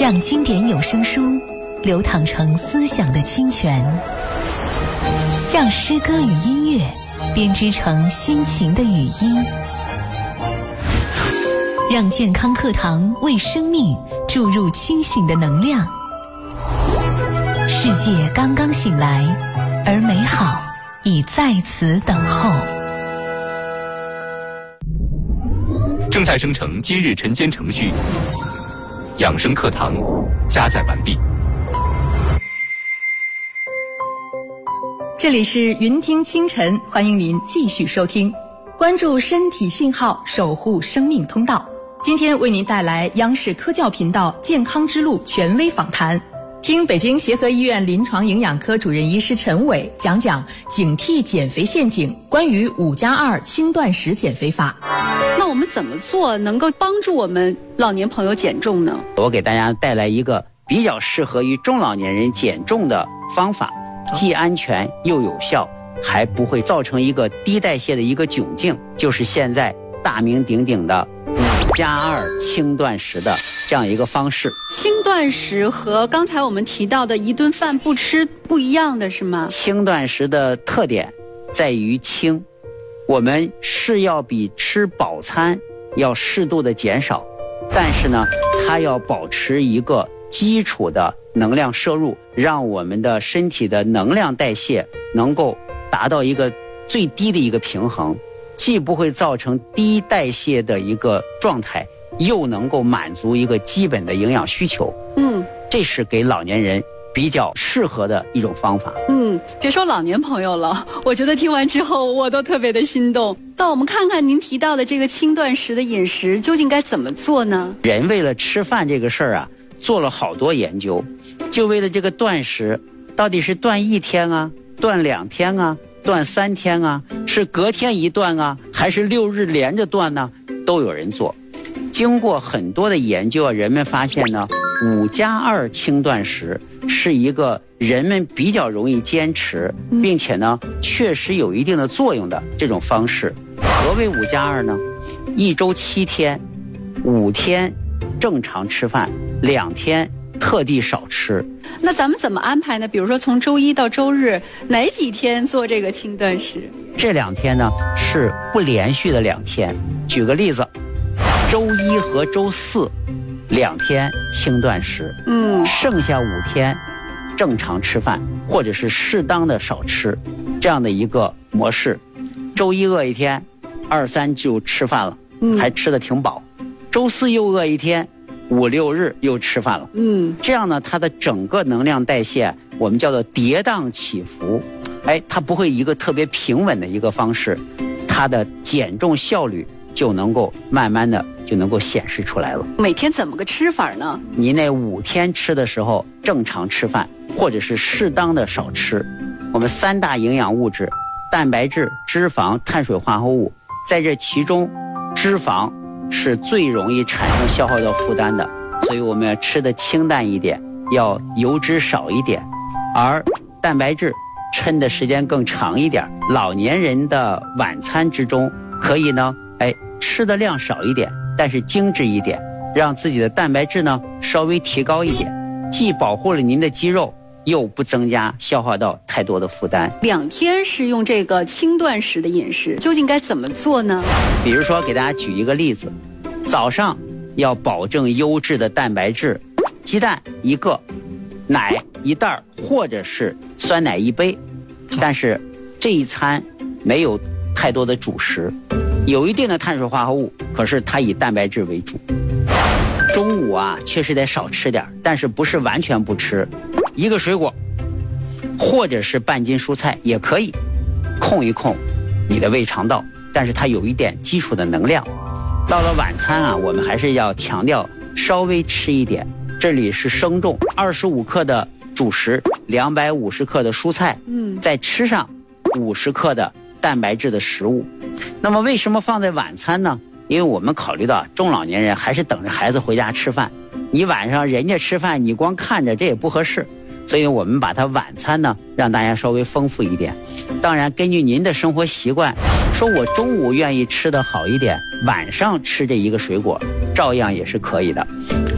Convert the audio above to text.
让经典有声书流淌成思想的清泉，让诗歌与音乐编织成心情的语音，让健康课堂为生命注入清醒的能量。世界刚刚醒来，而美好已在此等候。 正在生成今日晨间程序，养生课堂加载完毕。 这里是云听清晨，欢迎您继续收听，关注身体信号，守护生命通道。今天为您带来央视科教频道健康之路权威访谈，听北京协和医院临床营养科主任医师陈伟讲讲警惕减肥陷阱，关于5+2轻断食减肥法。 那我们怎么做能够帮助我们老年朋友减重呢？ 我给大家带来一个比较适合于中老年人减重的方法，既安全又有效，还不会造成一个低代谢的一个窘境，就是现在大名鼎鼎的5+2轻断食的这样一个方式。 轻断食和刚才我们提到的一顿饭不吃不一样的是吗？ 轻断食的特点在于轻，我们是要比吃饱餐要适度的减少，但是呢，它要保持一个基础的能量摄入，让我们的身体的能量代谢能够达到一个最低的一个平衡，既不会造成低代谢的一个状态，又能够满足一个基本的营养需求。这是给老年人比较适合的一种方法。 别说老年朋友了，我觉得听完之后我都特别的心动。那我们看看您提到的这个轻断食的饮食究竟该怎么做呢？ 人为了吃饭这个事儿啊，做了好多研究，就为了这个断食，到底是断1天啊，断2天啊，断3天啊，是隔天一断啊，还是6日连着断呢？都有人做。经过很多的研究啊，人们发现呢，5+2轻断食是一个人们比较容易坚持，并且呢确实有一定的作用的这种方式。何为5+2呢？1周7天，5天正常吃饭，2天特地少吃。 那咱们怎么安排呢？比如说从周一到周日哪几天做这个轻断食？ 这2天呢是不连续的2天。举个例子，周一和周四2天轻断食，剩下5天正常吃饭，或者是适当的少吃，这样的一个模式。周一饿1天，2、3就吃饭了，还吃得挺饱。周四又饿1天，5、6日又吃饭了。这样呢，它的整个能量代谢我们叫做跌宕起伏，它不会一个特别平稳的一个方式，它的减重效率就能够慢慢的就能够显示出来了。 每天怎么个吃法呢？ 你那5天吃的时候正常吃饭，或者是适当的少吃。我们3大营养物质，蛋白质、脂肪、碳水化合物，在这其中脂肪是最容易产生消耗掉负担的，所以我们要吃的清淡一点，要油脂少一点。而蛋白质抻的时间更长一点，老年人的晚餐之中可以呢吃的量少一点，但是精致一点，让自己的蛋白质呢稍微提高一点，既保护了您的肌肉，又不增加消耗到太多的负担。 2天是用这个轻断食的饮食，究竟该怎么做呢？ 比如说给大家举一个例子，早上要保证优质的蛋白质，鸡蛋1个，奶1袋，或者是酸奶1杯，但是这一餐没有太多的主食，有一定的碳水化合物，可是它以蛋白质为主。中午啊确实得少吃点，但是不是完全不吃，1个水果或者是半斤蔬菜也可以，控一控你的胃肠道，但是它有一点基础的能量。到了晚餐啊，我们还是要强调稍微吃一点，这里是生重，25克的主食，250克的蔬菜，再吃上50克的蛋白质的食物。那么为什么放在晚餐呢？因为我们考虑到中老年人还是等着孩子回家吃饭，你晚上人家吃饭你光看着这也不合适，所以我们把它晚餐呢让大家稍微丰富一点。当然根据您的生活习惯，说我中午愿意吃的好一点，晚上吃这1个水果照样也是可以的。